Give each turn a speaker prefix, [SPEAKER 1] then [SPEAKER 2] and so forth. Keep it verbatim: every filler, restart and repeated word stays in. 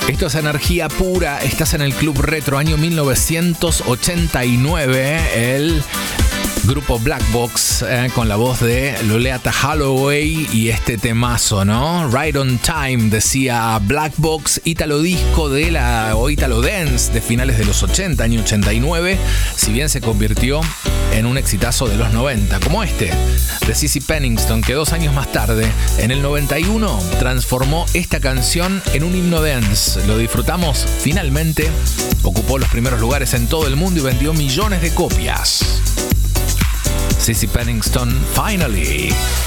[SPEAKER 1] Esto es energía pura. Estás en el Club Retro, año mil novecientos ochenta y nueve. El grupo Black Box, eh, con la voz de Loleatta Holloway y este temazo, ¿no? Right on Time, decía Black Box, ítalo disco de la, o ítalo dance de finales de los ochenta, año ochenta y nueve, si bien se convirtió en un exitazo de los noventa, como este, de Cissy Penningston, que dos años más tarde, en el noventa y uno, transformó esta canción en un himno dance. Lo disfrutamos finalmente, ocupó los primeros lugares en todo el mundo y vendió millones de copias. Cissy Penningston, Finally.